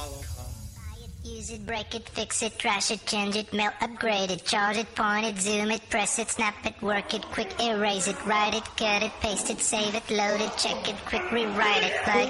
Use it, break it, fix it, trash it, change it, melt, upgrade it, charge it, point it, zoom it, press it, snap it, work it, quick erase it, write it, cut it, paste it, save it, load it, check it, quick rewrite it, plug